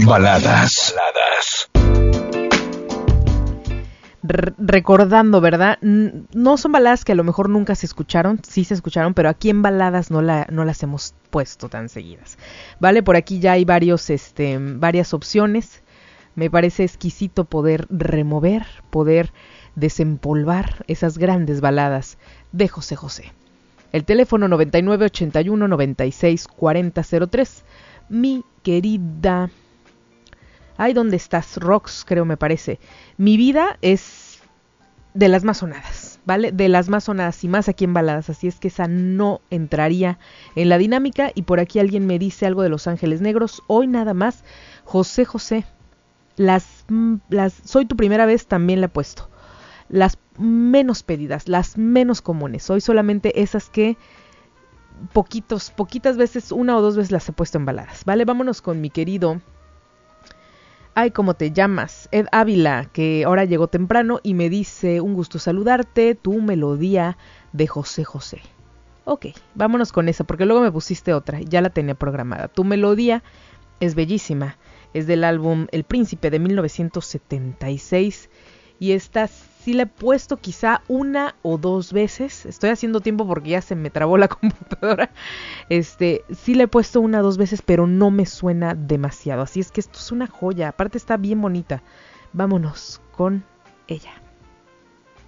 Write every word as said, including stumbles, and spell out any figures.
Baladas. Baladas. R- recordando, ¿verdad? N- no son baladas que a lo mejor nunca se escucharon, sí se escucharon, pero aquí en Baladas no, la, no las hemos puesto tan seguidas. Vale, por aquí ya hay varios, este, varias opciones. Me parece exquisito poder remover, poder desempolvar esas grandes baladas de José José. El teléfono noventa y nueve ochenta y uno noventa y seis cuarenta cero tres. Mi querida... Ay, ¿dónde estás? Rox, creo me parece. Mi vida es de las más sonadas, ¿vale? De las más sonadas y más aquí en Baladas, así es que esa no entraría en la dinámica. Y por aquí alguien me dice algo de Los Ángeles Negros. Hoy nada más, José José. Las, las, Soy tu primera vez también la he puesto. Las menos pedidas, las menos comunes. Hoy solamente esas que poquitos, poquitas veces, una o dos veces las he puesto en Baladas, ¿vale? Vámonos con mi querido... Ay, ¿cómo te llamas? Ed Ávila, que ahora llegó temprano y me dice, un gusto saludarte, tu melodía de José José. Ok, vámonos con esa, porque luego me pusiste otra, ya la tenía programada. Tu melodía es bellísima, es del álbum El Príncipe de mil novecientos setenta y seis y esta sí la he puesto quizá una o dos veces. Estoy haciendo tiempo porque ya se me trabó la computadora. Este, sí la he puesto una o dos veces, pero no me suena demasiado. Así es que esto es una joya. Aparte está bien bonita. Vámonos con ella.